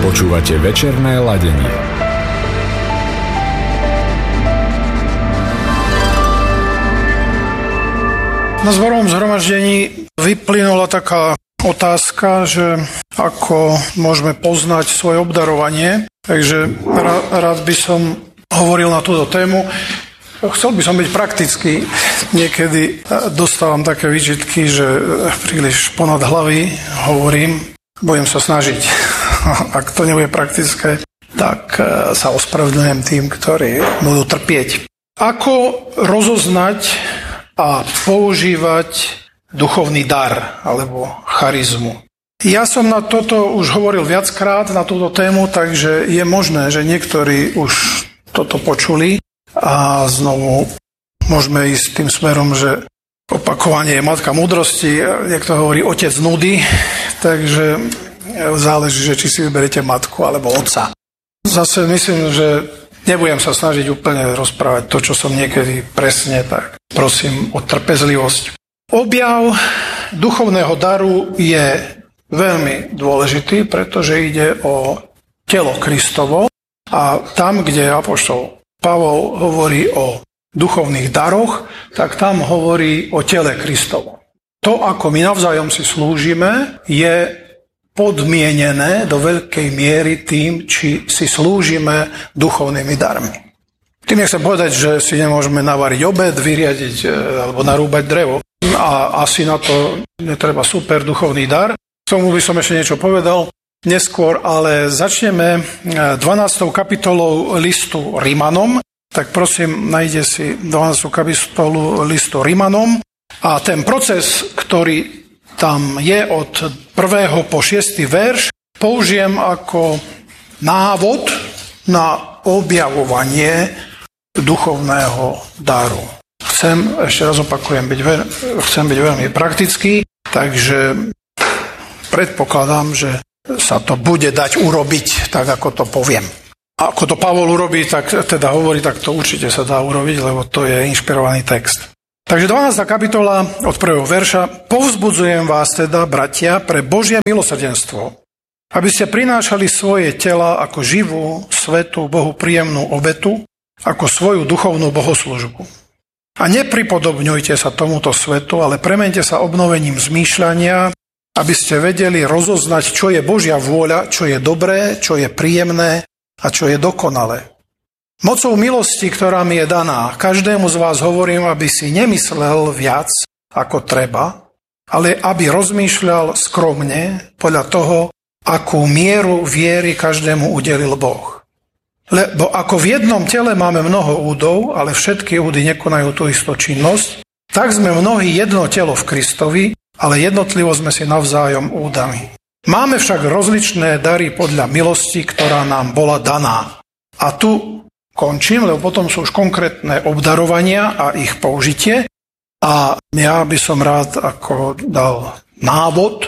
Počúvate večerné ladenie. Na zborovom zhromaždení vyplynula taká otázka, že ako môžeme poznať svoje obdarovanie. Takže rád by som hovoril na túto tému. Chcel by som byť praktický. Niekedy dostávam také výčitky, že príliš ponad hlavy hovorím. Budem sa snažiť. Ak to nebude praktické, tak sa ospravedlňujem tým, ktorí budú trpieť. Ako rozoznať a používať duchovný dar alebo charizmu? Ja som na toto už hovoril viackrát, na túto tému, takže je možné, že niektorí už toto počuli a znovu môžeme ísť tým smerom, že opakovanie je matka múdrosti, niekto hovorí otec nudy, takže záleží, že či si vyberete matku alebo otca. Zase myslím, že nebudem sa snažiť úplne rozprávať to, čo som niekedy presne, tak prosím o trpezlivosť. Objav duchovného daru je veľmi dôležitý, pretože ide o telo Kristovo a tam, kde apoštol Pavol hovorí o duchovných daroch, tak tam hovorí o tele Kristovo. To, ako my navzájom si slúžime, je podmienené do veľkej miery tým, či si slúžime duchovnými darmi. Tým nechcem povedať, že si nemôžeme navariť obed, vyriadiť alebo narúbať drevo. A asi na to netreba super duchovný dar. K tomu by som ešte niečo povedal neskôr, ale začneme 12. kapitolou listu Rimanom. Tak prosím, nájde si 12. kapitolu listu Rimanom. A ten proces, ktorý tam je od 1. po 6. verš, použijem ako návod na objavovanie duchovného daru. Ešte raz opakujem, chcem byť veľmi praktický, takže predpokladám, že sa to bude dať urobiť tak, ako to poviem. A ako to Pavol urobí, tak teda hovorí, tak to určite sa dá urobiť, lebo to je inšpirovaný text. Takže 12. kapitola od 1. verša. Povzbudzujem vás teda, bratia, pre Božie milosrdenstvo, aby ste prinášali svoje tela ako živú, svätú, Bohu príjemnú obetu, ako svoju duchovnú bohoslužbu. A nepripodobňujte sa tomuto svetu, ale premente sa obnovením zmýšľania, aby ste vedeli rozoznať, čo je Božia vôľa, čo je dobré, čo je príjemné a čo je dokonalé. Mocou milosti, ktorá mi je daná, každému z vás hovorím, aby si nemyslel viac ako treba, ale aby rozmýšľal skromne podľa toho, akú mieru viery každému udelil Boh. Lebo ako v jednom tele máme mnoho údov, ale všetky údy nekonajú tú istú činnosť, tak sme mnohí jedno telo v Kristovi, ale jednotlivo sme si navzájom údami. Máme však rozličné dary podľa milosti, ktorá nám bola daná. A tu končím, lebo potom sú už konkrétne obdarovania a ich použitie. A ja by som rád ako dal návod,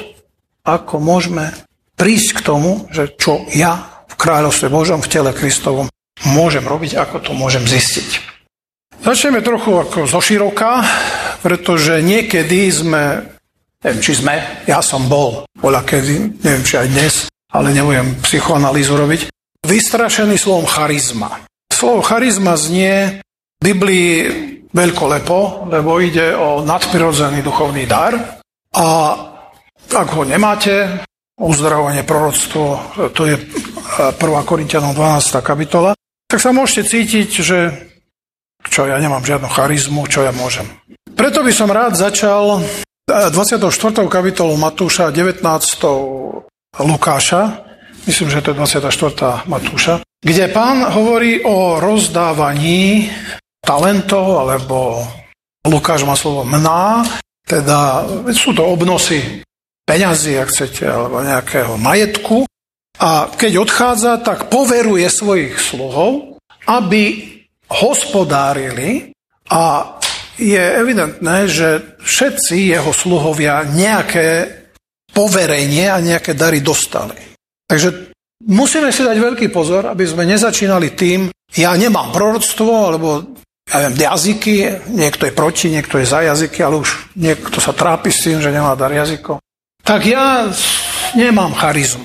ako môžeme prísť k tomu, že čo ja v kráľovstve Božom, v tele Kristovom môžem robiť, ako to môžem zistiť. Začneme trochu ako zoširoka, pretože niekedy ja som bol, voľakedy, neviem, či aj dnes, ale nebudem psychoanalýzu robiť, vystrašený slovom charizma. Slovo charizma znie v Biblii veľkolepo, lebo ide o nadprirodzený duchovný dar. A ak ho nemáte, uzdravovanie, proroctvo, to je 1. Korinťanom 12. kapitola, tak sa môžete cítiť, že ja nemám žiadnu charizmu, čo ja môžem. Preto by som rád začal 24. kapitolu Matúša, 19. Lukáša, myslím, že to je 24. Matúša, kde Pán hovorí o rozdávaní talentov, alebo Lukáš má slovo mná, teda sú to obnosy peňazí, ak chcete, alebo nejakého majetku. A keď odchádza, tak poveruje svojich sluhov, aby hospodárili, a je evidentné, že všetci jeho sluhovia nejaké poverenie a nejaké dary dostali. Takže musíme si dať veľký pozor, aby sme nezačínali tým, ja nemám proroctvo, alebo ja viem, jazyky, niekto je proti, niekto je za jazyky, ale už niekto sa trápi s tým, že nemá dar jazykov. Tak ja nemám charizmu.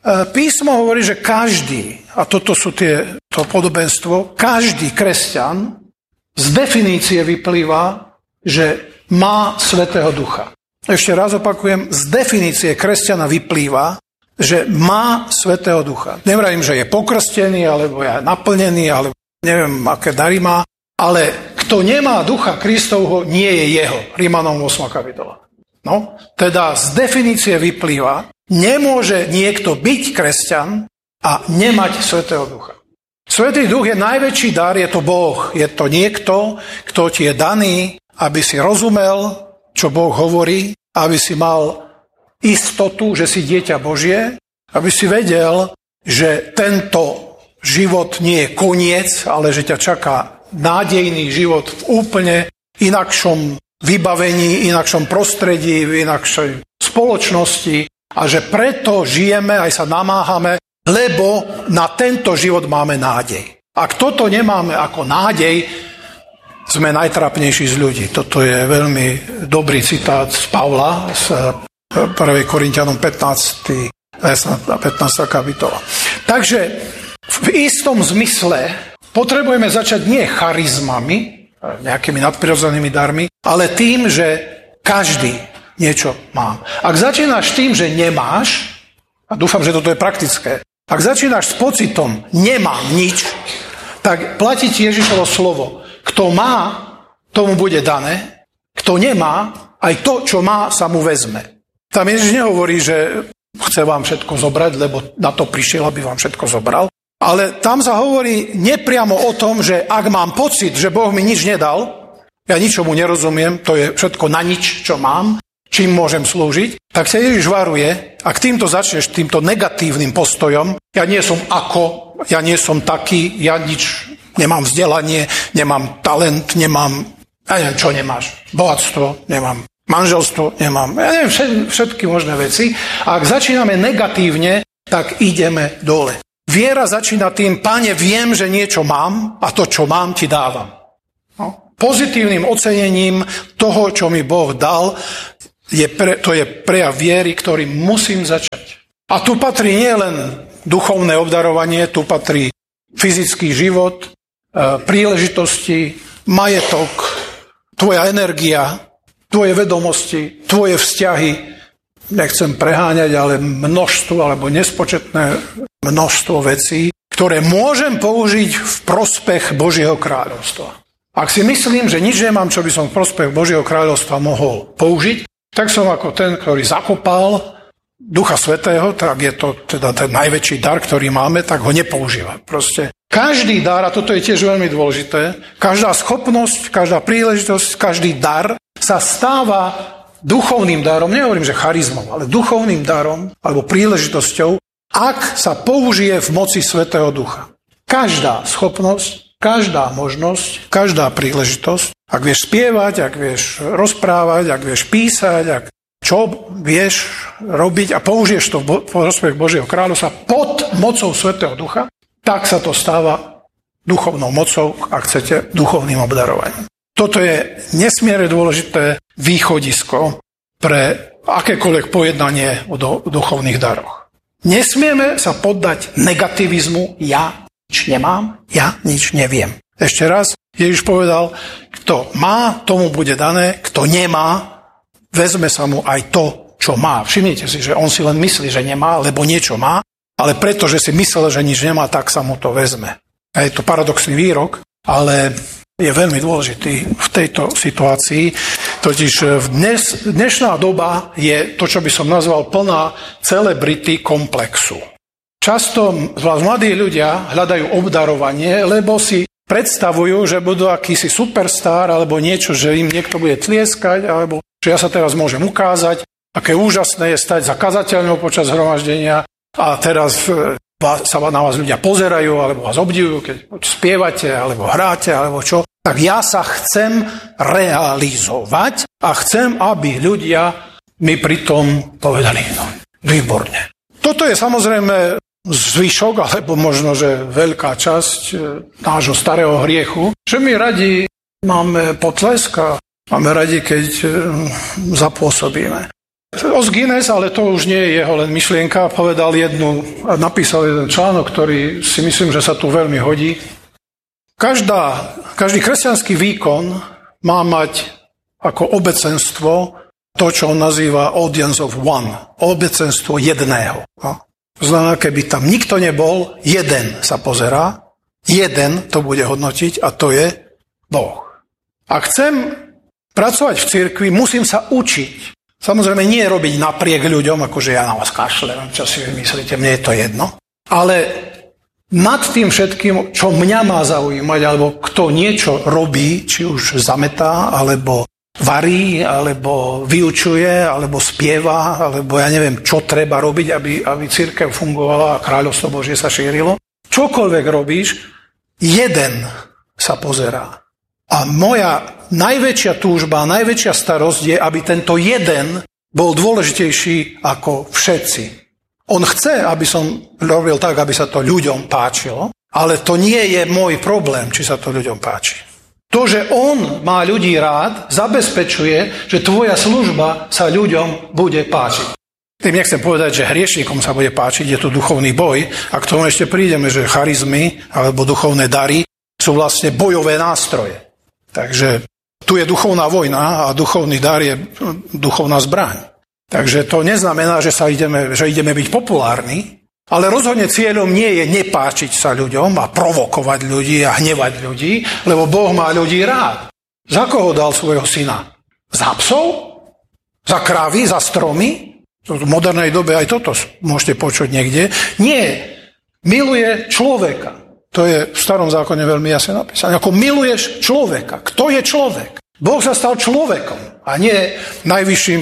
Písmo hovorí, že každý, a toto sú to podobenstvo, každý kresťan z definície vyplýva, že má Svätého Ducha. Ešte raz opakujem, z definície kresťana vyplýva, že má Svätého Ducha. Nevravím, že je pokrstený, alebo je naplnený, alebo neviem, aké dary má, ale kto nemá Ducha Kristovho, nie je jeho. Rímanom 8. kapitola. No, teda z definície vyplýva, nemôže niekto byť kresťan a nemať Svätého Ducha. Svätý Duch je najväčší dar, je to Boh. Je to niekto, kto ti je daný, aby si rozumel, čo Boh hovorí, aby si mal istotu, že si dieťa Božie, aby si vedel, že tento život nie je koniec, ale že ťa čaká nádejný život v úplne inakšom vybavení, inakšom prostredí, v inakšej spoločnosti a že preto žijeme, aj sa namáhame, lebo na tento život máme nádej. Ak toto nemáme ako nádej, sme najtrápnejší z ľudí. Toto je veľmi dobrý citát z Pavla z 1. Korinťanom 15. kapitola. Takže v istom zmysle potrebujeme začať nie charizmami, nejakými nadprirodzenými darmi, ale tým, že každý niečo má. Ak začínaš tým, že nemáš, a dúfam, že toto je praktické, ak začínaš s pocitom nemám nič, tak platí ti Ježišovo slovo. Kto má, tomu bude dané, kto nemá, aj to, čo má, sa mu vezme. Tam Ježiš nehovorí, že chce vám všetko zobrať, lebo na to prišiel, aby vám všetko zobral. Ale tam sa hovorí nepriamo o tom, že ak mám pocit, že Boh mi nič nedal, ja ničomu nerozumiem, to je všetko na nič, čo mám, čím môžem slúžiť, tak sa Ježiš varuje, ak týmto začneš, týmto negatívnym postojom, ja nie som ako, ja nie som taký, ja nič nemám vzdelanie, nemám talent, nemám, ja neviem, čo nemáš, bohatstvo, nemám manželstvo, nemám, ja neviem, všetky možné veci. A ak začíname negatívne, tak ideme dole. Viera začína tým, Pane, viem, že niečo mám a to, čo mám, ti dávam. No. Pozitívnym ocenením toho, čo mi Boh dal, to je prejav viery, ktorým musím začať. A tu patrí nielen duchovné obdarovanie, tu patrí fyzický život, príležitosti, majetok, tvoja energia, tvoje vedomosti, tvoje vzťahy. Nechcem preháňať, ale množstvo alebo nespočetné množstvo vecí, ktoré môžem použiť v prospech Božieho kráľovstva. Ak si myslím, že nič nemám, čo by som v prospech Božieho kráľovstva mohol použiť, tak som ako ten, ktorý zakopal Ducha Svätého, tak je to teda ten najväčší dar, ktorý máme, tak ho nepoužíva. Proste každý dar, a toto je tiež veľmi dôležité, každá schopnosť, každá príležitosť, každý dar sa stáva duchovným darom, nehovorím, že charizmom, ale duchovným darom alebo príležitosťou, ak sa použije v moci Svätého Ducha. Každá schopnosť, každá možnosť, každá príležitosť, ak vieš spievať, ak vieš rozprávať, ak vieš písať, ak čo vieš robiť a použiješ to v prospech Božieho kráľovstva pod mocou Svätého Ducha, tak sa to stáva duchovnou mocou, ak chcete, duchovným obdarovaním. Toto je nesmierne dôležité východisko pre akékoľvek pojednanie o duchovných daroch. Nesmieme sa poddať negativizmu, ja nič nemám, ja nič neviem. Ešte raz, Ježiš povedal, kto má, tomu bude dané, kto nemá, vezme sa mu aj to, čo má. Všimnite si, že on si len myslí, že nemá, lebo niečo má, ale pretože si myslel, že nič nemá, tak sa mu to vezme. A je to paradoxný výrok, ale je veľmi dôležitý v tejto situácii. Totiž dnešná doba je to, čo by som nazval plná celebrity komplexu. Často zvlášť mladí ľudia hľadajú obdarovanie, lebo si predstavujú, že budú akýsi superstar alebo niečo, že im niekto bude tlieskať, alebo že ja sa teraz môžem ukázať, aké úžasné je stať za kazateľnou počas zhromaždenia a teraz sa na vás ľudia pozerajú, alebo vás obdivujú, keď spievate, alebo hráte, alebo čo, tak ja sa chcem realizovať a chcem, aby ľudia mi pritom povedali, no, výborne. Toto je samozrejme zvyšok, alebo možno, že veľká časť nášho starého hriechu, že my radi máme potlesk a máme radi, keď zapôsobíme. Os Guinness, ale to už nie je jeho len myšlienka, napísal jeden článok, ktorý si myslím, že sa tu veľmi hodí. Každý kresťanský výkon má mať ako obecenstvo to, čo on nazýva audience of one, obecenstvo jedného. Znamená, keby tam nikto nebol, jeden sa pozerá, jeden to bude hodnotiť a to je Boh. Ak chcem pracovať v cirkvi, musím sa učiť. Samozrejme, nie robiť napriek ľuďom, akože ja na vás kašlem, čo si vymyslíte, mne je to jedno. Ale nad tým všetkým, čo mňa má zaujímať, alebo kto niečo robí, či už zametá, alebo varí, alebo vyučuje, alebo spieva, alebo ja neviem, čo treba robiť, aby cirkev fungovala a kráľovstvo Božie sa šírilo. Čokoľvek robíš, jeden sa pozerá. A moja najväčšia túžba, najväčšia starosť je, aby tento jeden bol dôležitejší ako všetci. On chce, aby som robil tak, aby sa to ľuďom páčilo, ale to nie je môj problém, či sa to ľuďom páči. To, že on má ľudí rád, zabezpečuje, že tvoja služba sa ľuďom bude páčiť. Tým nechcem povedať, že hriešnikom sa bude páčiť, je tu duchovný boj a k tomu ešte prídeme, že charizmy alebo duchovné dary sú vlastne bojové nástroje. Takže tu je duchovná vojna a duchovný dar je duchovná zbraň. Takže to neznamená, že ideme byť populárni, ale rozhodne cieľom nie je nepáčiť sa ľuďom a provokovať ľudí a hnevať ľudí, lebo Boh má ľudí rád. Za koho dal svojho syna? Za psov? Za krávy? Za stromy? V modernej dobe aj toto môžete počuť niekde. Nie. Miluje človeka. To je v starom zákone veľmi jasne napísané. Ako miluješ človeka. Kto je človek? Boh sa stal človekom a nie najvyšším,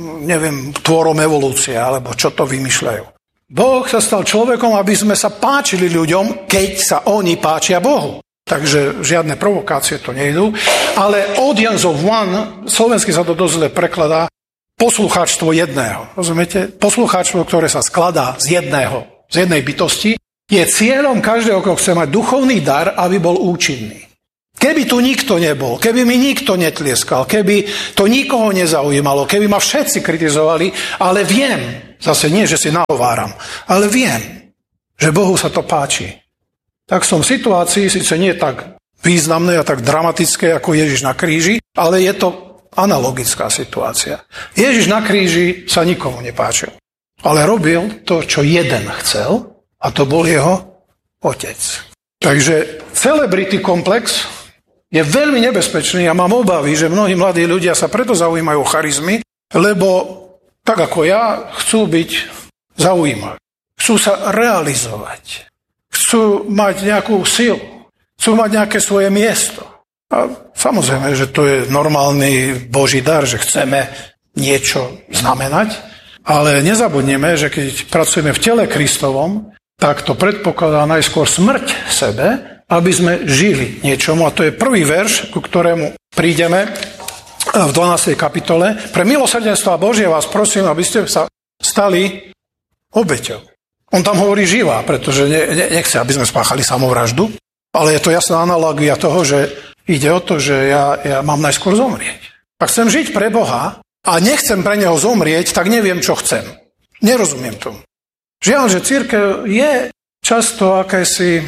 tvorom evolúcie, alebo čo to vymýšľajú. Boh sa stal človekom, aby sme sa páčili ľuďom, keď sa oni páčia Bohu. Takže žiadne provokácie to nejdú. Ale audience of one, slovensky sa to dosť zle prekladá, poslucháčstvo jedného. Rozumiete? Poslucháčstvo, ktoré sa skladá z jednej bytosti, je cieľom každého, kto chce mať duchovný dar, aby bol účinný. Keby tu nikto nebol, keby mi nikto netlieskal, keby to nikoho nezaujímalo, keby ma všetci kritizovali, ale viem, zase nie, že si nahováram, ale viem, že Bohu sa to páči. Tak som v situácii, síce nie tak významnej a tak dramatickej ako Ježiš na kríži, ale je to analogická situácia. Ježiš na kríži sa nikomu nepáčil, ale robil to, čo jeden chcel, a to bol jeho otec. Takže celebrity komplex je veľmi nebezpečný a mám obavy, že mnohí mladí ľudia sa preto zaujímajú o charizmy, lebo tak ako ja chcú byť zaujímaví. Chcú sa realizovať. Chcú mať nejakú silu. Chcú mať nejaké svoje miesto. A samozrejme, že to je normálny Boží dar, že chceme niečo znamenať, ale nezabudneme, že keď pracujeme v tele Kristovom, tak to predpokladá najskôr smrť sebe, aby sme žili niečomu. A to je prvý verš, ku ktorému prídeme v 12. kapitole. Pre milosrdenstva Božie vás prosím, aby ste sa stali obeťou. On tam hovorí živá, pretože nechce, aby sme spáchali samovraždu, ale je to jasná analogia toho, že ide o to, že ja mám najskôr zomrieť. Ak chcem žiť pre Boha a nechcem pre Neho zomrieť, tak neviem, čo chcem. Nerozumiem tomu. Žiaľ, že cirkev je často akési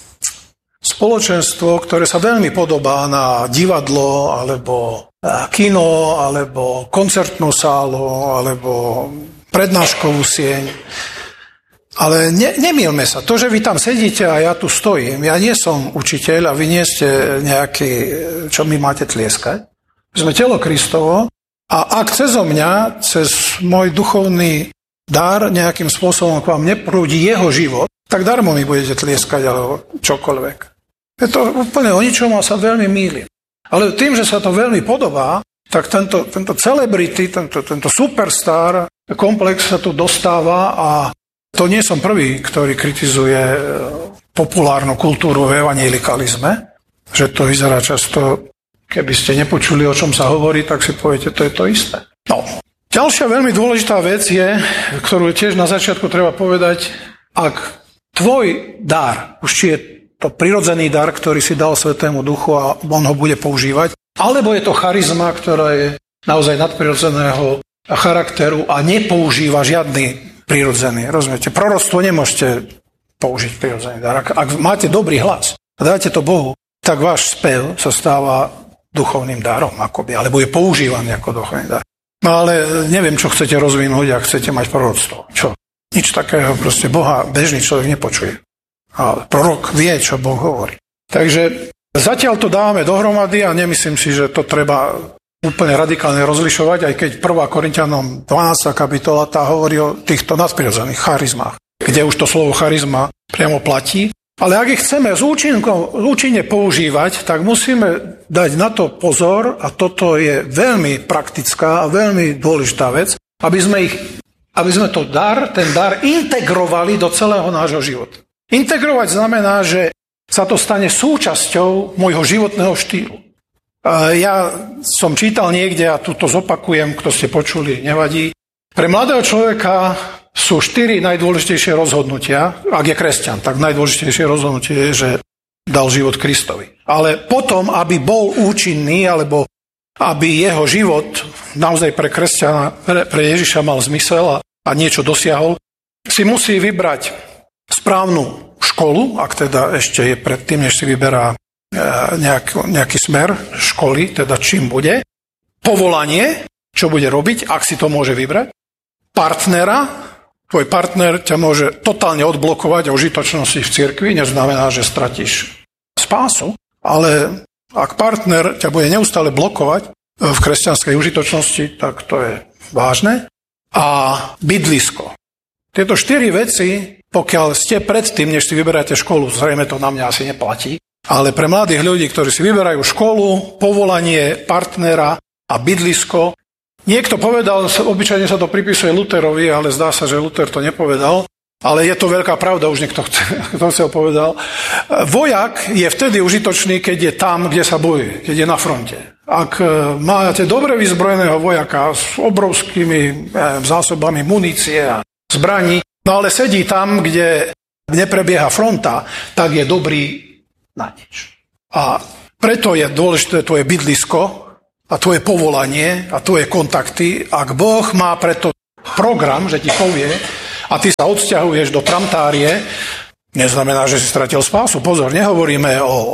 spoločenstvo, ktoré sa veľmi podobá na divadlo, alebo kino, alebo koncertnú sálu, alebo prednáškovú sieň. Ale nemýlme sa. To, že vy tam sedíte a ja tu stojím, ja nie som učiteľ a vy nie ste nejaký, čo mi máte tlieskať. My sme telo Kristovo a ak cezo mňa, cez môj duchovný dar nejakým spôsobom k vám neprúdi jeho život, tak darmo mi budete tlieskať alebo čokoľvek. Je to úplne o ničom a sa veľmi mýlim. Ale tým, že sa to veľmi podobá, tak tento celebrity, tento superstar komplex sa tu dostáva a to nie som prvý, ktorý kritizuje populárnu kultúru v evanjelikalizme, že to vyzerá často, keby ste nepočuli, o čom sa hovorí, tak si poviete, to je to isté. No. Ďalšia veľmi dôležitá vec je, ktorú tiež na začiatku treba povedať, ak tvoj dar, už či je to prirodzený dar, ktorý si dal Svätému Duchu a on ho bude používať, alebo je to charizma, ktorá je naozaj nadprirodzeného charakteru a nepoužíva žiadny prirodzený. Rozumiete? Proroctvo nemôžete použiť prirodzený dar. Ak máte dobrý hlas a dáte to Bohu, tak váš spev sa stáva duchovným darom, akoby, alebo je používaný ako duchovný dar. No ale neviem, čo chcete rozvinúť, ak chcete mať proroctvo. Čo? Nič takého, proste Boha bežný človek nepočuje. A prorok vie, čo Boh hovorí. Takže zatiaľ to dávame dohromady a nemyslím si, že to treba úplne radikálne rozlišovať, aj keď 1. Korinťanom 12. kapitola tá hovorí o týchto nadprirodzených charizmách, kde už to slovo charizma priamo platí. Ale ak ich chceme účinne používať, tak musíme dať na to pozor, a toto je veľmi praktická a veľmi dôležitá vec, aby sme ten dar integrovali do celého nášho života. Integrovať znamená, že sa to stane súčasťou môjho životného štýlu. Ja som čítal niekde, a tu to zopakujem, kto ste počuli, nevadí. Pre mladého človeka sú 4 najdôležitejšie rozhodnutia. Ak je kresťan, tak najdôležitejšie rozhodnutie je, že dal život Kristovi. Ale potom, aby bol účinný, alebo aby jeho život naozaj pre kresťana, pre Ježiša mal zmysel a niečo dosiahol, si musí vybrať správnu školu, ak teda ešte je predtým, než si vyberá nejaký smer školy, teda čím bude, povolanie, čo bude robiť, ak si to môže vybrať, partnera, tvoj partner ťa môže totálne odblokovať o užitočnosti v cirkvi, neznamená, že stratíš spásu, ale ak partner ťa bude neustále blokovať v kresťanskej užitočnosti, tak to je vážne. A bydlisko. Tieto 4 veci, pokiaľ ste predtým, než si vyberáte školu, zrejme to na mňa asi neplatí, ale pre mladých ľudí, ktorí si vyberajú školu, povolanie, partnera a bydlisko, niekto povedal, obyčajne sa to pripisuje Lutherovi, ale zdá sa, že Luther to nepovedal, ale je to veľká pravda, už niekto chcel povedal. Vojak je vtedy užitočný, keď je tam, kde sa bojuje, keď je na fronte. Ak máte dobre vyzbrojeného vojaka s obrovskými zásobami munície a zbraní, no ale sedí tam, kde neprebieha fronta, tak je dobrý na nič. A preto je dôležité tvoje bydlisko a tvoje povolanie a tvoje kontakty. Ak Boh má preto program, že ti povie a ty sa odsťahuješ do tramtárie, neznamená, že si stratil spásu. Pozor, nehovoríme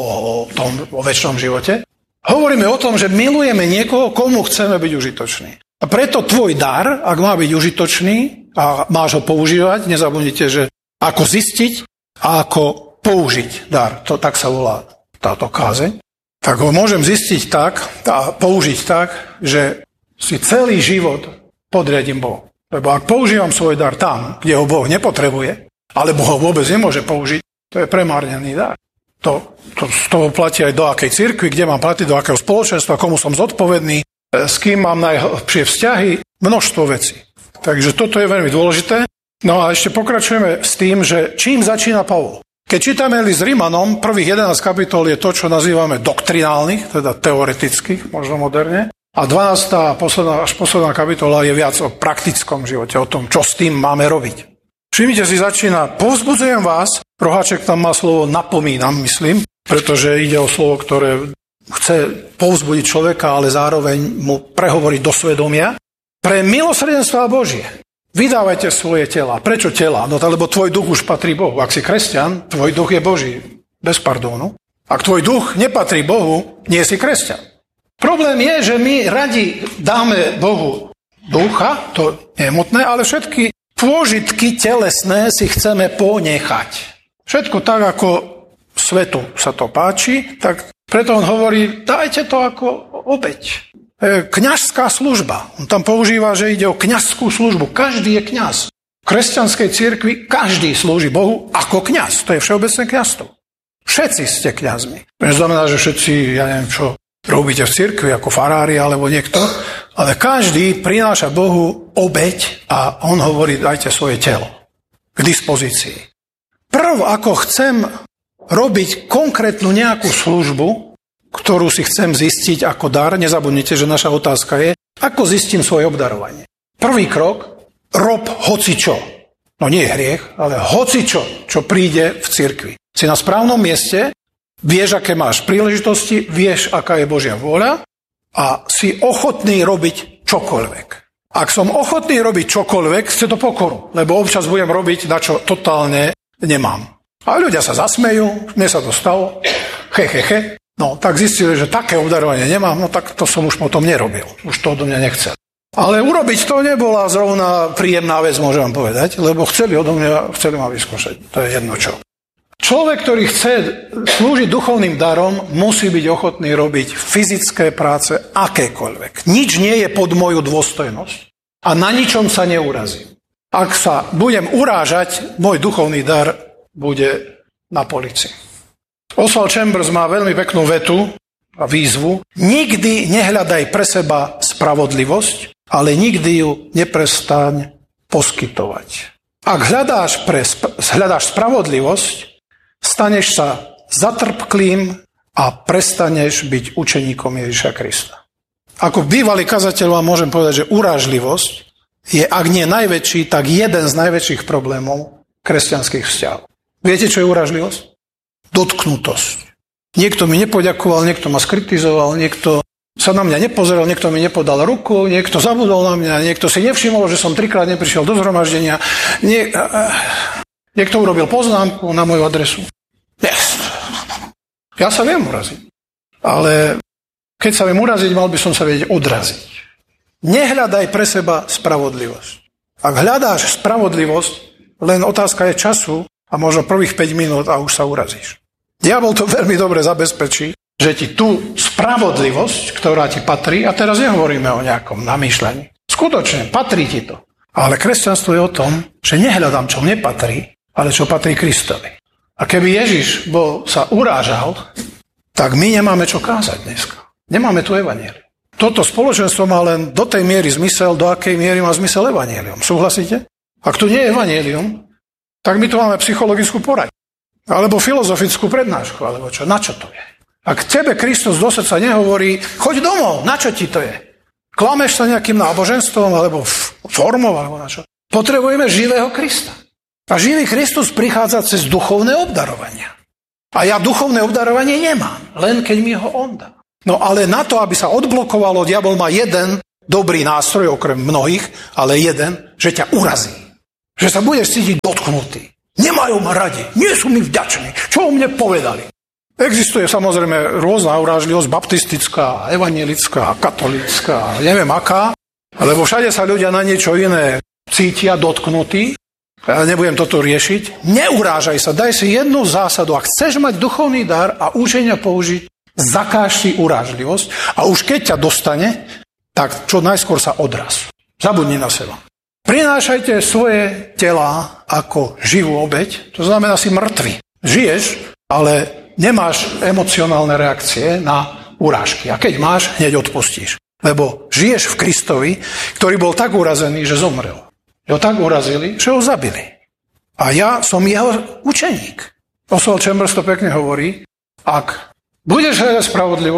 o večnom živote. Hovoríme o tom, že milujeme niekoho, komu chceme byť užitočný. A preto tvoj dar, ak má byť užitočný a máš ho používať, nezabudnite, že ako zistiť a ako použiť dar, to tak sa volá táto kázeň, tak ho môžem zistiť tak a použiť tak, že si celý život podriadím Bohu. Lebo ak používam svoj dar tam, kde ho Boh nepotrebuje, alebo ho vôbec nemôže použiť, to je premárnený dar. Z toho platí aj do akej cirkvi, kde mám platiť, do akého spoločenstva, komu som zodpovedný, s kým mám najlepšie vzťahy, množstvo vecí. Takže toto je veľmi dôležité. No a ešte pokračujeme s tým, že čím začína Pavol. Keď čítame list Rimanom, prvých 11 kapitol je to, čo nazývame doktrinálnych, teda teoretických, možno moderne. A 12. posledná kapitola je viac o praktickom živote, o tom, čo s tým máme robiť. Všimnite si, začína, povzbudzujem vás, roháček tam má slovo napomínam, myslím, pretože ide o slovo, ktoré chce povzbudiť človeka, ale zároveň mu prehovoriť do svedomia. Pre milosrdenstvo Božie. Vydávajte svoje tela. Prečo tela? No lebo tvoj duch už patrí Bohu. Ak si kresťan, tvoj duch je Boží. Bez pardónu. Ak tvoj duch nepatrí Bohu, nie si kresťan. Problém je, že my radi dáme Bohu ducha, to je hmotné, ale všetky pôžitky telesné si chceme ponechať. Všetko tak, ako svetu sa to páči, tak preto on hovorí, dajte to ako obeť. Kňazská služba. On tam používa, že ide o kňazskú službu. Každý je kňaz. V kresťanskej cirkvi každý slúži Bohu ako kňaz. To je všeobecné kňazstvo. Všetci ste kňazmi. To neznamená, že všetci, ja neviem čo, robíte v cirkvi ako farári alebo niekto, ale každý prináša Bohu obeť a on hovorí, dajte svoje telo k dispozícii. Ako chcem robiť konkrétnu nejakú službu, ktorú si chcem zistiť ako dar, nezabudnite, že naša otázka je, ako zistím svoje obdarovanie. Prvý krok, rob hocičo. No nie je hriech, ale hocičo, čo príde v cirkvi. Si na správnom mieste, vieš, aké máš príležitosti, vieš, aká je Božia vôľa a si ochotný robiť čokoľvek. Ak som ochotný robiť čokoľvek, chce to pokoru, lebo občas budem robiť, na čo totálne nemám. A ľudia sa zasmejú, mne sa to stalo, No, tak zistili, že také obdarovanie nemám, no tak to som už potom nerobil. Už to odo mňa nechcel. Ale urobiť to nebola zrovna príjemná vec, môžem vám povedať, lebo chceli ma vyskúšať. To je jedno čo. Človek, ktorý chce slúžiť duchovným darom, musí byť ochotný robiť fyzické práce akékoľvek. Nič nie je pod moju dôstojnosť a na ničom sa neurazím. Ak sa budem urážať, môj duchovný dar bude na polici. Oswald Chambers má veľmi peknú vetu a výzvu. Nikdy nehľadaj pre seba spravodlivosť, ale nikdy ju neprestaň poskytovať. Ak hľadáš spravodlivosť, staneš sa zatrpklým a prestaneš byť učeníkom Ježiša Krista. Ako bývalý kazateľ vám môžem povedať, že urážlivosť je, ak nie najväčší, tak jeden z najväčších problémov kresťanských vzťahov. Viete, čo je urážlivosť? Dotknutosť. Niekto mi nepoďakoval, niekto ma skritizoval, niekto sa na mňa nepozeral, niekto mi nepodal ruku, niekto zabudol na mňa, niekto si nevšimol, že som 3-krát neprišiel do zhromaždenia, niekto urobil poznámku na moju adresu. Yes. Ja sa viem uraziť, ale keď sa viem uraziť, mal by som sa vedieť odraziť. Nehľadaj pre seba spravodlivosť. Ak hľadáš spravodlivosť, len otázka je času, a možno prvých 5 minút a už sa urazíš. Diabol to veľmi dobre zabezpečí, že ti tú spravodlivosť, ktorá ti patrí, a teraz nehovoríme o nejakom namýšľaní, skutočne patrí ti to. Ale kresťanstvo je o tom, že nehľadám, čo mne patrí, ale čo patrí Kristovi. A keby Ježiš sa urážal, tak my nemáme čo kázať dneska. Nemáme tu evanjelium. Toto spoločenstvo má len do tej miery zmysel, do akej miery má zmysel evanjelium. Súhlasíte? Ak tu nie je evanjelium, tak my tu máme psychologickú poraď. Alebo filozofickú prednášku, alebo čo? Na čo to je? Ak tebe Kristus do srdca nehovorí, choď domov, na čo ti to je? Klameš sa nejakým náboženstvom, alebo formou, alebo na čo? Potrebujeme živého Krista. A živý Kristus prichádza cez duchovné obdarovania. A ja duchovné obdarovanie nemám, len keď mi ho on dá. No ale na to, aby sa odblokovalo, diabol má jeden dobrý nástroj, okrem mnohých, ale jeden, že ťa urazí. Že sa budeš cítiť dotknutý. Nemajú ma radi, nie sú mi vďační. Čo o mne povedali? Existuje samozrejme rôzna urážlivosť, baptistická, evanjelická, katolická, neviem aká, lebo všade sa ľudia na niečo iné cítia dotknutí. Ja nebudem toto riešiť. Neurážaj sa, daj si jednu zásadu. Ak chceš mať duchovný dar a učenia použiť, zakáž si urážlivosť a už keď ťa dostane, tak čo najskôr sa odraz. Zabudni na seba. Prinášajte svoje telá ako živú obeť, to znamená si mŕtvy. Žiješ, ale nemáš emocionálne reakcie na urážky. A keď máš, hneď odpustíš. Lebo žiješ v Kristovi, ktorý bol tak urazený, že zomrel. Ho tak urazili, že ho zabili. A ja som jeho učeník. Oswald Chambers to pekne hovorí, ak budeš hľadať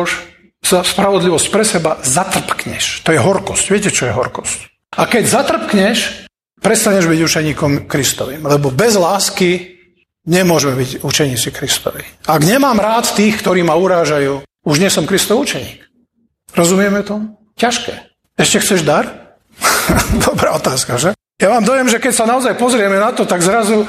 spravodlivosť pre seba, zatrpkneš. To je horkosť. Viete, čo je horkosť? A keď zatrpkneš, prestaneš byť učeníkom Kristovým. Lebo bez lásky nemôžeme byť učeníci Kristovi. Ak nemám rád tých, ktorí ma urážajú, už nie som Kristov učeník. Rozumieme to? Ťažké. Ešte chceš dar? Dobrá otázka, že? Ja mám dojem, že keď sa naozaj pozrieme na to, tak zrazu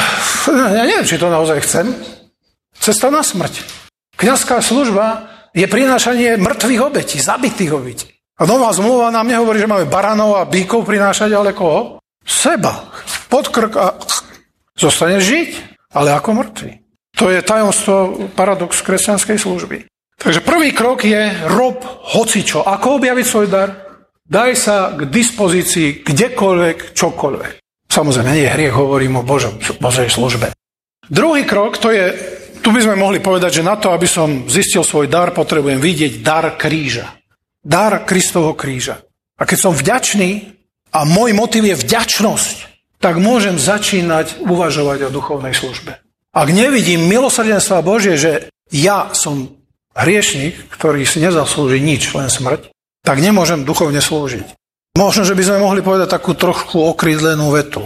ja neviem, či to naozaj chcem. Cesta na smrť. Kňazská služba je prinášanie mŕtvych obetí, zabitých obetí. A nová zmluva nám nehovorí, že máme baranov a bíkov prinášať, ale koho? Seba. Pod krk a zostaneš žiť, ale ako mŕtvy. To je tajomstvo, paradox kresťanskej služby. Takže prvý krok je rob hocičo. Ako objaviť svoj dar? Daj sa k dispozícii kdekoľvek, čokoľvek. Samozrejme, nie je hriech, hovorím o Božej službe. Druhý krok, to je, tu by sme mohli povedať, že na to, aby som zistil svoj dar, potrebujem vidieť dar kríža. Dar Kristovho kríža. A keď som vďačný a môj motiv je vďačnosť, tak môžem začínať uvažovať o duchovnej službe. Ak nevidím milosrdenstva Božie, že ja som hriešnik, ktorý si nezaslúži nič, len smrť, tak nemôžem duchovne slúžiť. Možno, že by sme mohli povedať takú trochu okrydlenú vetu.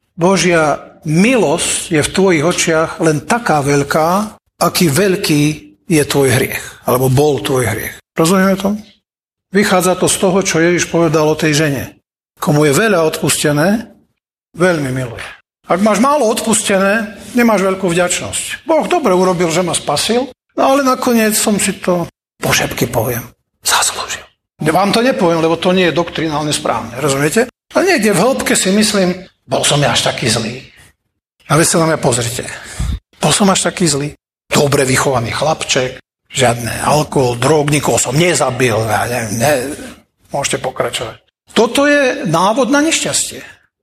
Božia milosť je v tvojich očiach len taká veľká, aký veľký je tvoj hriech. Alebo bol tvoj hriech. Rozumieme to? Vychádza to z toho, čo Ježiš povedal o tej žene. Komu je veľa odpustené, veľmi miluje. Ak máš málo odpustené, nemáš veľkú vďačnosť. Boh dobre urobil, že ma spasil, no ale nakoniec som si to, po šepky poviem, zaslúžil. Vám to nepoviem, lebo to nie je doktrinálne správne, rozumiete? A niekde v hĺbke si myslím, bol som ja až taký zlý. A vy sa na mňa pozrite. Bol som až taký zlý. Dobre vychovaný chlapček, žiadne alkohol, drog, nikoho som nezabil. Môžete pokračovať. Toto je návod na nešťastie.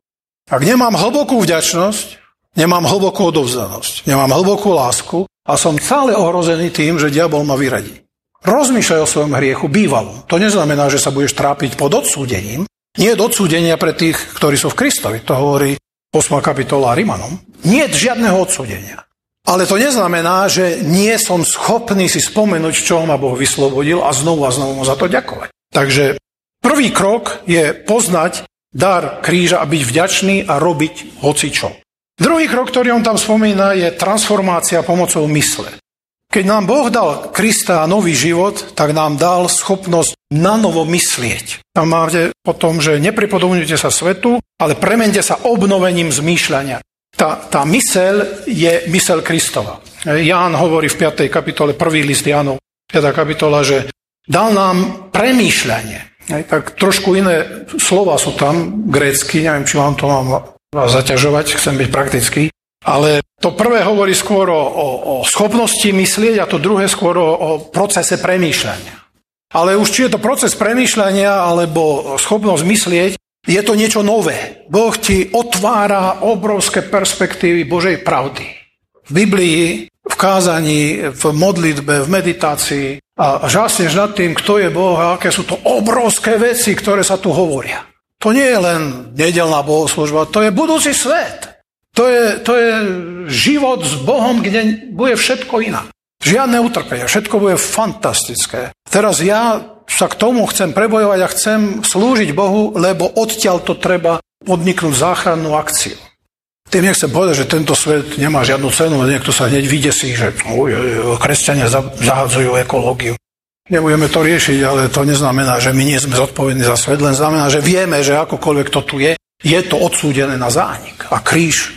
Ak nemám hlbokú vďačnosť, nemám hlbokú odovzdanosť, nemám hlbokú lásku a som celé ohrozený tým, že diabol ma vyradí. Rozmýšľaj o svojom hriechu bývalom. To neznamená, že sa budeš trápiť pod odsúdením. Nie je odsúdenia pre tých, ktorí sú v Kristovi. To hovorí 8. kapitola Rimanom. Nie je žiadneho odsúdenia. Ale to neznamená, že nie som schopný si spomenúť, čo ma Boh vyslobodil a znovu mu za to ďakovať. Takže prvý krok je poznať dar kríža a byť vďačný a robiť hocičo. Druhý krok, ktorý on tam spomína, je transformácia pomocou mysle. Keď nám Boh dal Krista a nový život, tak nám dal schopnosť nanovo myslieť. Tam máte potom, že nepripodobňujte sa svetu, ale premente sa obnovením zmýšľania. Tá myseľ je myseľ Kristova. Ján hovorí v 5. kapitole, prvý list Jánov, 5. kapitola, že dal nám premýšľanie. Tak trošku iné slova sú tam, grécky, neviem, či vám to mám vás zaťažovať, chcem byť praktický, ale to prvé hovorí skôr o schopnosti myslieť a to druhé skôr o procese premýšľania. Ale už či je to proces premýšľania alebo schopnosť myslieť, je to niečo nové. Boh ti otvára obrovské perspektívy Božej pravdy. V Biblii, v kázaní, v modlitbe, v meditácii a žasneš nad tým, kto je Boh a aké sú to obrovské veci, ktoré sa tu hovoria. To nie je len nedeľná bohoslúžba, to je budúci svet. To je život s Bohom, kde bude všetko inak. Žiadne utrpenie, všetko bude fantastické. Teraz ja sa k tomu chcem prebojovať a chcem slúžiť Bohu, lebo odtiaľ to treba podniknúť záchrannú akciu. Tým nechcem povedať, že tento svet nemá žiadnu cenu, a niekto sa hneď vydesí, že kresťania zahadzujú ekológiu. Nebudeme to riešiť, ale to neznamená, že my nie sme zodpovední za svet, len znamená, že vieme, že akokoľvek to tu je to odsúdené na zánik. A kríž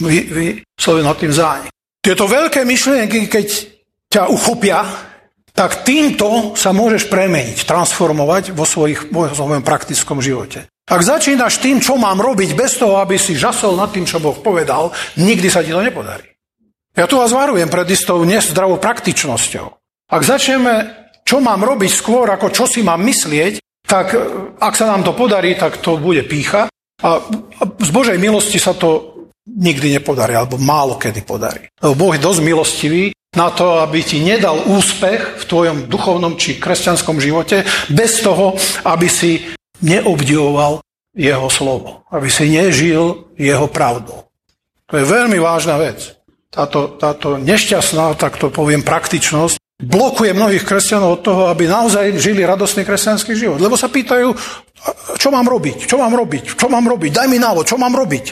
vyslovil nad tým zánik. Tieto veľké myšlienky, keď ťa uchopia, tak týmto sa môžeš premeniť, transformovať vo svojom praktickom živote. Ak začínaš tým, čo mám robiť, bez toho, aby si žasol nad tým, čo Boh povedal, nikdy sa ti to nepodarí. Ja tu vás varujem pred istou nezdravou praktičnosťou. Ak začneme, čo mám robiť skôr, ako čo si mám myslieť, tak ak sa nám to podarí, tak to bude pýcha. A z Božej milosti sa to nikdy nepodarí, alebo málo kedy podarí. Lebo Boh je dosť milostivý na to, aby ti nedal úspech v tvojom duchovnom či kresťanskom živote, bez toho, aby si neobdivoval jeho slovo, aby si nežil jeho pravdou. To je veľmi vážna vec. Táto nešťastná, tak to poviem, praktičnosť blokuje mnohých kresťanov od toho, aby naozaj žili radostný kresťanský život. Lebo sa pýtajú, čo mám robiť, daj mi návod, čo mám robiť.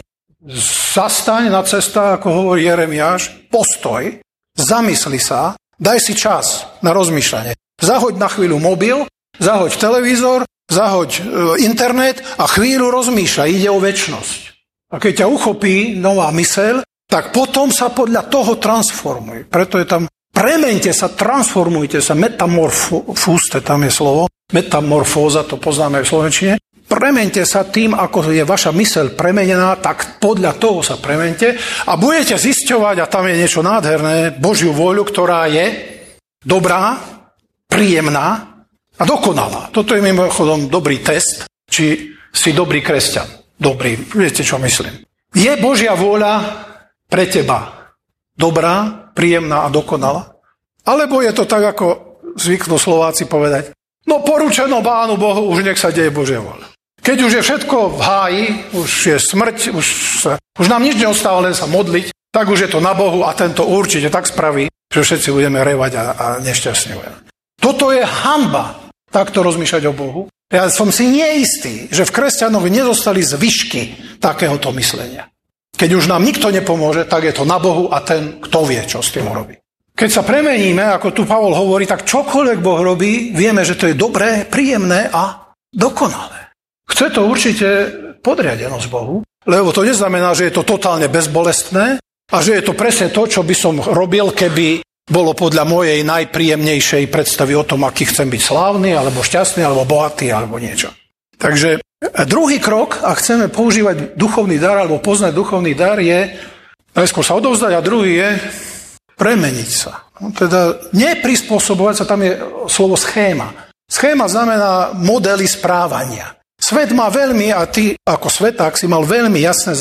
Zastaň na cestách, ako hovorí Jeremiáš, postoj, zamysli sa, daj si čas na rozmýšľanie. Zahoď na chvíľu mobil, zahoď televízor, zahoď internet a chvíľu rozmýšľaj, ide o večnosť. A keď ťa uchopí nová myseľ, tak potom sa podľa toho transformuj. Preto je tam premente sa, transformujte sa, metamorfúste, tam je slovo, metamorfóza, to poznáme v slovenčine. Premente sa tým, ako je vaša myseľ premenená, tak podľa toho sa premente a budete zisťovať, a tam je niečo nádherné, Božiu vôľu, ktorá je dobrá, príjemná a dokonalá. Toto je mimochodom dobrý test, či si dobrý kresťan. Dobrý, viete, čo myslím. Je Božia vôľa pre teba dobrá, príjemná a dokonalá? Alebo je to tak, ako zvyknú Slováci povedať, no poručeno Pánu Bohu, už nech sa deje Božia vôľa. Keď už je všetko v háji, už je smrť, už nám nič neostáva, len sa modliť, tak už je to na Bohu a tento určite tak spraví, že všetci budeme revať a nešťastne. Toto je hanba, takto rozmýšľať o Bohu. Ja som si neistý, že v kresťanovi nezostali zvyšky takéhoto myslenia. Keď už nám nikto nepomôže, tak je to na Bohu a ten, kto vie, čo s tým robí. Keď sa premeníme, ako tu Pavol hovorí, tak čokoľvek Boh robí, vieme, že to je dobré, príjemné a dokonalé. chce to určite podriadenosť Bohu, lebo to neznamená, že je to totálne bezbolestné a že je to presne to, čo by som robil, keby bolo podľa mojej najpríjemnejšej predstavy o tom, aký chcem byť slávny, alebo šťastný, alebo bohatý, alebo niečo. Takže druhý krok, ak chceme používať duchovný dar, alebo poznať duchovný dar, je najskôr sa odovzdať a druhý je premeniť sa. Teda neprispôsobovať sa, tam je slovo schéma. Schéma znamená modely správania. Svet má veľmi, a ty ako sveták si mal veľmi jasne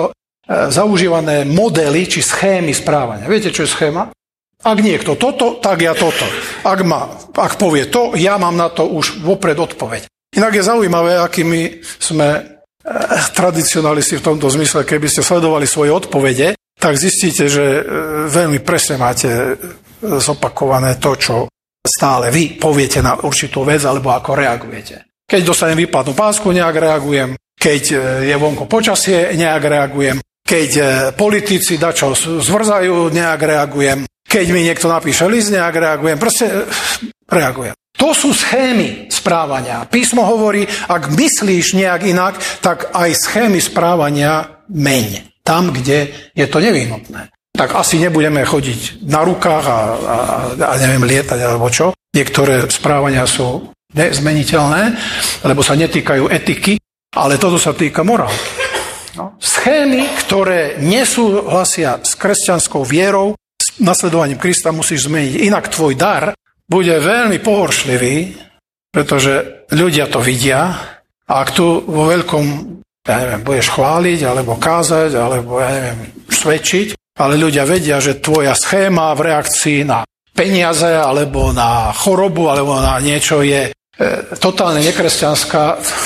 zaužívané modely či schémy správania. Viete, čo je schéma? Ak niekto toto, tak ja toto. Ak povie to, ja mám na to už vopred odpoveď. Inak je zaujímavé, akými sme tradicionalisti v tomto zmysle, keby ste sledovali svoje odpovede, tak zistíte, že veľmi presne máte zopakované to, čo stále vy poviete na určitú vec, alebo ako reagujete. Keď dostanem výplatnú pásku, nejak reagujem. Keď je vonko počasie, nejak reagujem. Keď politici dačo zvrzajú, nejak reagujem. Keď mi niekto napíše list, nejak reagujem. Proste reagujem. To sú schémy správania. Písmo hovorí, ak myslíš nejak inak, tak aj schémy správania meň. Tam, kde je to nevyhnutné. Tak asi nebudeme chodiť na rukách a neviem, lietať alebo čo. Niektoré správania sú nezmeniteľné, lebo sa netýkajú etiky, ale toto sa týka morálky. No. Schémy, ktoré nesúhlasia s kresťanskou vierou, s nasledovaním Krista musíš zmeniť. Inak tvoj dar bude veľmi pohoršlivý, pretože ľudia to vidia a ak tu vo veľkom, budeš chváliť, alebo kázať, alebo svedčiť, ale ľudia vedia, že tvoja schéma v reakcii na peniaze, alebo na chorobu, alebo na niečo je totálne nekresťanská.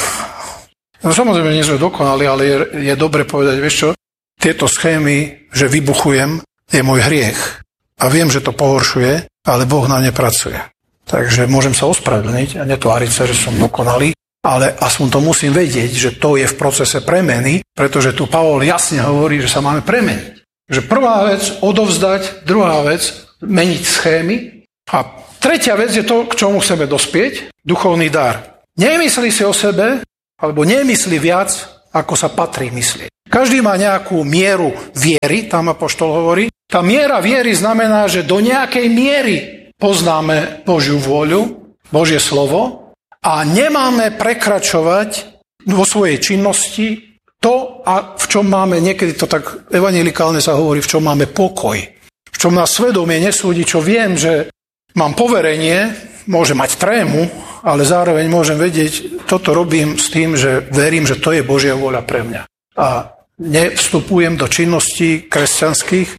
No, samozrejme, nie sme dokonali, ale je dobre povedať, vieš čo, tieto schémy, že vybuchujem, je môj hriech. A viem, že to pohoršuje, ale Boh na mne pracuje. Takže môžem sa ospravedlniť a netváriť sa, že som dokonalý, ale aspoň to musím vedieť, že to je v procese premeny, pretože tu Pavol jasne hovorí, že sa máme premeniť. Že prvá vec odovzdať, druhá vec meniť schémy a tretia vec je to, k čomu chceme dospieť, duchovný dar. Nemyslí si o sebe, alebo nemyslí viac, ako sa patrí myslieť. Každý má nejakú mieru viery, tam apoštol hovorí. Tá miera viery znamená, že do nejakej miery poznáme Božiu vôľu, Božie slovo a nemáme prekračovať vo svojej činnosti to, a v čom máme, niekedy to tak evanjelikálne sa hovorí, v čom máme pokoj. V čom nás svedomie nesúdi, čo viem, že mám poverenie, môžem mať trému, ale zároveň môžem vedieť, toto robím s tým, že verím, že to je Božia vôľa pre mňa. A nevstupujem do činností kresťanských,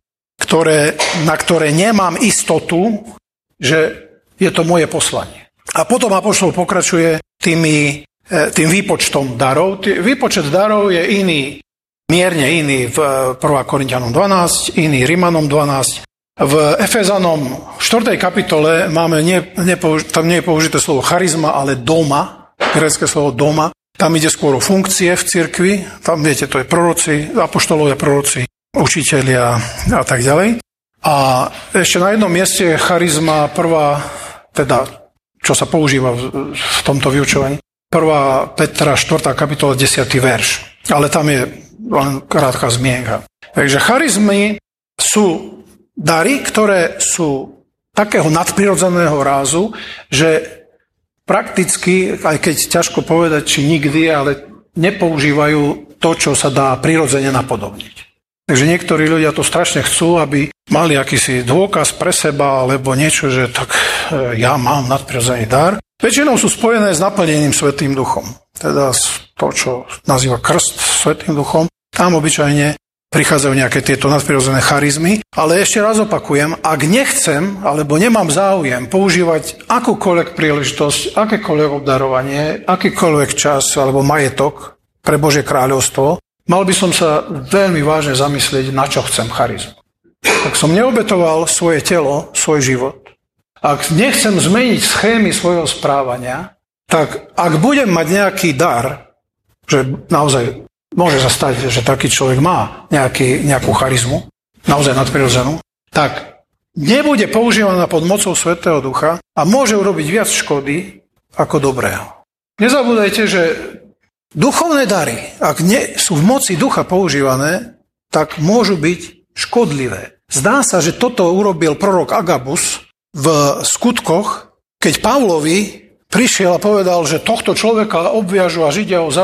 na ktoré nemám istotu, že je to moje poslanie. A potom apoštol pokračuje tým výpočtom darov. Výpočet darov je iný, mierne iný v 1. Korinťanom 12, iný Rimanom 12. V Efezanom 4. kapitole tam nie je použité slovo charizma, ale doma, grécke slovo doma. Tam ide skôr o funkcie v cirkvi, tam viete, to je proroci, apoštolovia proroci, učitelia a tak ďalej. A ešte na jednom mieste je charizma prvá, teda čo sa používa v tomto vyučovaní, 1. Petra 4. kapitola 10. verš. Ale tam je len krátka zmienka. Takže charizmy sú dary, ktoré sú takého nadprirodzeného rázu, že prakticky, aj keď ťažko povedať, či nikdy, ale nepoužívajú to, čo sa dá prirodzene napodobniť. Takže niektorí ľudia to strašne chcú, aby mali akýsi dôkaz pre seba, alebo niečo, že tak ja mám nadprirodzený dar. Väčšinou sú spojené s naplnením Svätým Duchom. Teda to, čo nazýva krst Svätým Duchom. Tam obyčajne prichádzajú nejaké tieto nadprirodzené charizmy. Ale ešte raz opakujem, ak nechcem, alebo nemám záujem používať akúkoľvek príležitosť, akékoľvek obdarovanie, akýkoľvek čas alebo majetok pre Božie kráľovstvo, mal by som sa veľmi vážne zamyslieť, na čo chcem charizmu. Ak som neobetoval svoje telo, svoj život, ak nechcem zmeniť schémy svojho správania, tak ak budem mať nejaký dar, že naozaj môže sa stať, že taký človek má nejakú charizmu, naozaj nadprirodzenú, tak nebude používaná pod mocou Svätého Ducha a môže urobiť viac škody ako dobrého. Nezabúdajte, že Duchovné dary, ak nie sú v moci ducha používané, tak môžu byť škodlivé. Zdá sa, že toto urobil prorok Agabus v Skutkoch, keď Pavlovi prišiel a povedal, že tohto človeka obviažu a Židia ho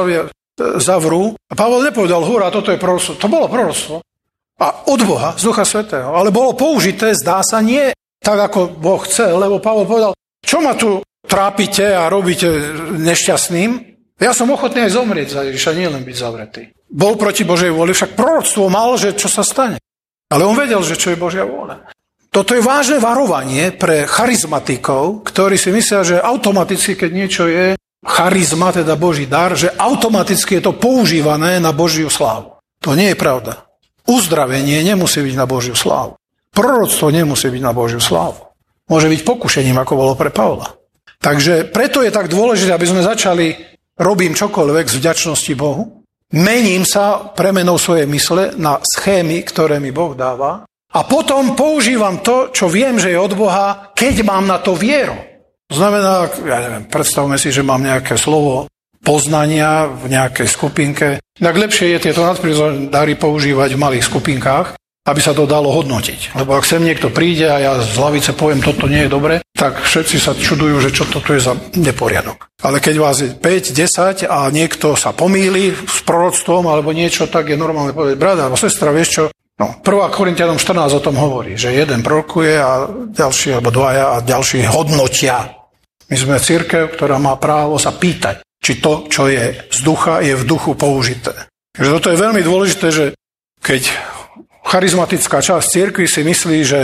zavrú. A Pavol nepovedal, hurá, toto je proroctvo. To bolo proroctvo. A od Boha, z Ducha Svätého. Ale bolo použité, zdá sa, nie tak, ako Boh chcel, lebo Pavol povedal, čo ma tu trápite a robíte nešťastným? Ja som ochotný aj zomrieť za Ježiša, nie len byť zavretý. Bol proti Božej vôli, však proroctvo mal, že čo sa stane. Ale on vedel, že čo je Božia vôľa. Toto je vážne varovanie pre charizmatikov, ktorí si myslia, že automaticky, keď niečo je charizma, teda Boží dar, že automaticky je to používané na Božiu slávu. To nie je pravda. Uzdravenie nemusí byť na Božiu slávu. Proroctvo nemusí byť na Božiu slávu. Môže byť pokušením, ako bolo pre Pavla. Takže preto je tak dôležité, aby sme začali robím čokoľvek z vďačnosti Bohu. Mením sa premenou svojej mysle na schémy, ktoré mi Boh dáva. A potom používam to, čo viem, že je od Boha, keď mám na to vieru. To znamená, ja neviem, predstavme si, že mám nejaké slovo poznania v nejakej skupinke. Tak lepšie je tieto nadprirodzené dary používať v malých skupinkách, aby sa to dalo hodnotiť. Lebo ak sem niekto príde a ja z lavice poviem, toto nie je dobre, tak všetci sa čudujú, že čo toto je za neporiadok. Ale keď vás je 5, 10 a niekto sa pomýli s proroctvom alebo niečo, tak je normálne povedať, brat alebo sestra, vieš čo? No, 1. Korinťanom 14 o tom hovorí, že jeden prorokuje a ďalší alebo dvaja a ďalší hodnotia. My sme cirkev, ktorá má právo sa pýtať, či to, čo je z ducha, je v duchu použité. Takže toto je veľmi dôležité, že keď charizmatická časť cirkvi si myslí, že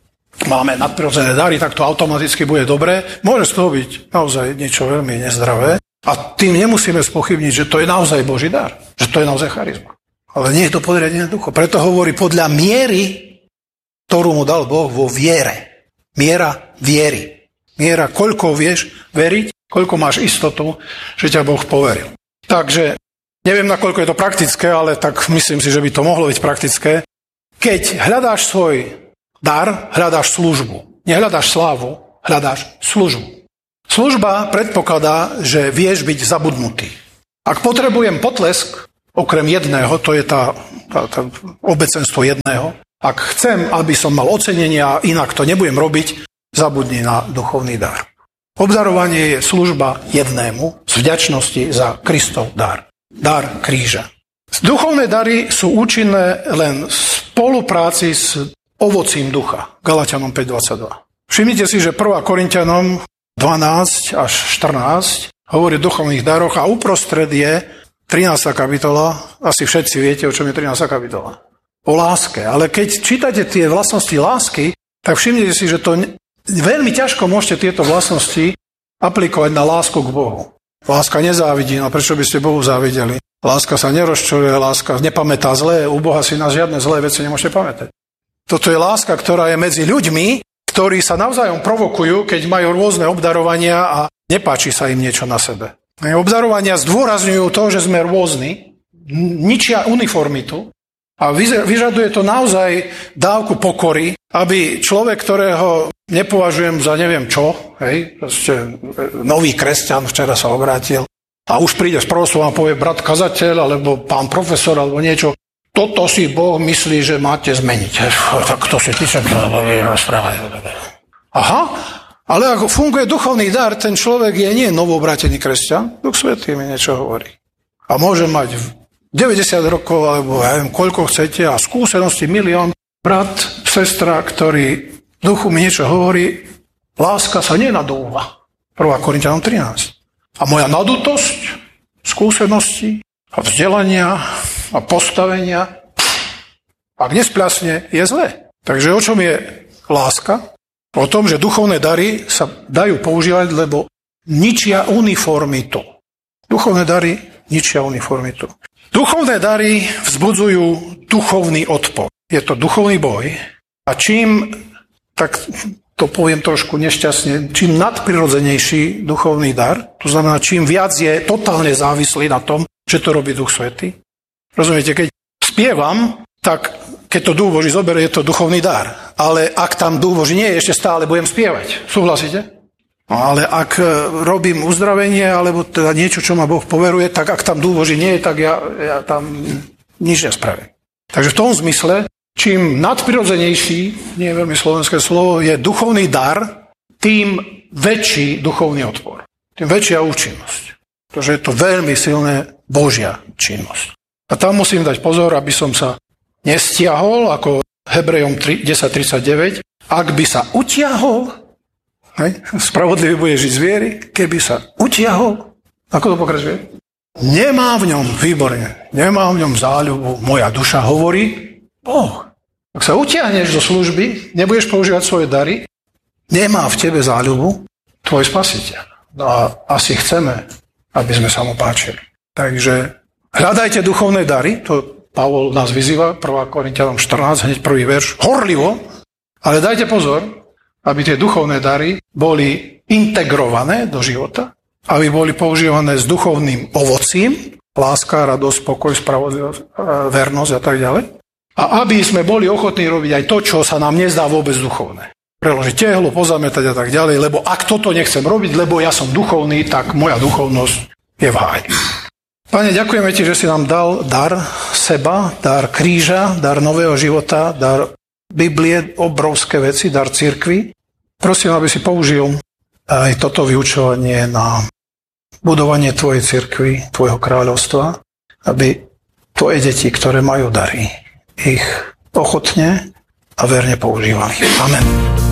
máme nadprirodzené dary, tak to automaticky bude dobré, môže z toho byť naozaj niečo veľmi nezdravé. A tým nemusíme spochybniť, že to je naozaj Boží dar, že to je naozaj charizma. Ale nie je to podriadené duchu. Preto hovorí podľa miery, ktorú mu dal Boh vo viere. Miera viery. Miera, koľko vieš veriť, koľko máš istotu, že ťa Boh poveril. Takže, neviem, nakoľko je to praktické, ale tak myslím si, že by to mohlo byť praktické. Keď hľadáš svoj dar, hľadáš službu. Nehľadáš slávu, hľadáš službu. Služba predpokladá, že vieš byť zabudnutý. Ak potrebujem potlesk, okrem jedného, to je tá obecenstvo jedného. Ak chcem, aby som mal ocenenie a inak to nebudem robiť, zabudni na duchovný dar. Obdarovanie je služba jednému z vďačnosti za Kristov dar. Dar kríža. Duchovné dary sú účinné len v spolupráci s ovocím ducha. Galatianom 5.22. Všimnite si, že 1. Korinťanom 12 až 14 hovorí o duchovných daroch a uprostred je 13. kapitola, asi všetci viete, o čom je 13. kapitola. O láske. Ale keď čítate tie vlastnosti lásky, tak všimnite si, že to veľmi ťažko môžete tieto vlastnosti aplikovať na lásku k Bohu. Láska nezávidí, no prečo by ste Bohu závideli? Láska sa nerozčuluje, láska nepamätá zlé, u Boha si na žiadne zlé veci nemôžete pamätať. Toto je láska, ktorá je medzi ľuďmi, ktorí sa navzájom provokujú, keď majú rôzne obdarovania a nepáči sa im niečo na sebe. Obdarovania zdôrazňujú to, že sme rôzni, ničia uniformitu a vyžaduje to naozaj dávku pokory, aby človek, ktorého nepovažujem za neviem čo, nový kresťan, včera sa obrátil a už príde s proroctvom a povie brat kazateľ alebo pán profesor alebo niečo, toto si Boh myslí, že máte zmeniť. Tak to si píše. Aha. Ale ako funguje duchovný dar, ten človek je nie novobrátený kresťan, Duch Svätý mi niečo hovorí. A môže mať 90 rokov, alebo ja neviem, koľko chcete, a skúsenosti milión. Brat, sestra, ktorý duchu mi niečo hovorí, láska sa nenadúva. 1. Korinťanom 13. A moja nadutosť, skúsenosti a vzdelania a postavenia, ak nespľasne, je zlé. Takže o čom je láska? O tom, že duchovné dary sa dajú používať, lebo ničia uniformitu. Duchovné dary ničia uniformitu. Duchovné dary vzbudzujú duchovný odpor. Je to duchovný boj a čím, tak to poviem trošku nešťastne, čím nadprirodzenejší duchovný dar, to znamená, čím viac je totálne závislý na tom, že to robí Duch Svätý. Rozumiete, keď spievam, tak keď to Duch Boží zoberie, je to duchovný dar. Ale ak tam Duch Boží nie je, ešte stále budem spievať. Súhlasíte? No, ale ak robím uzdravenie, alebo teda niečo, čo ma Boh poveruje, tak ak tam Duch Boží nie je, tak ja tam nič nespravím. Takže v tom zmysle, čím nadprirodzenejší, nie je veľmi slovenské slovo, je duchovný dar, tým väčší duchovný odpor. Tým väčšia účinnosť. Pretože je to veľmi silné Božia činnosť. A tam musím dať pozor, aby som sa nestiahol, ako Hebrejom 10.39, ak by sa utiahol, spravodlivý bude žiť z viery, keby sa utiahol, ako to pokračuje? Nemá v ňom, výborne, nemá v ňom záľubu, moja duša hovorí, Boh. Ak sa utiahneš do služby, nebudeš používať svoje dary, nemá v tebe záľubu tvoj spasiteľ. No a asi chceme, aby sme sa mu páčili. Takže hľadajte duchovné dary, to Pavol nás vyzýva, 1. Korinťanom 14, hneď prvý verš, horlivo, ale dajte pozor, aby tie duchovné dary boli integrované do života, aby boli používané s duchovným ovocím, láska, radosť, pokoj, spravodlivosť, vernosť a tak ďalej. A aby sme boli ochotní robiť aj to, čo sa nám nezdá vôbec duchovné. Preložiť tehlu, pozametať a tak ďalej, lebo ak toto nechcem robiť, lebo ja som duchovný, tak moja duchovnosť je v háji. Pane, ďakujeme Ti, že si nám dal dar seba, dar kríža, dar nového života, dar Biblie, obrovské veci, dar cirkvi. Prosím, aby si použil aj toto vyučovanie na budovanie Tvojej cirkvi, Tvojho kráľovstva, aby Tvoje deti, ktoré majú dary, ich ochotne a verne používali. Amen.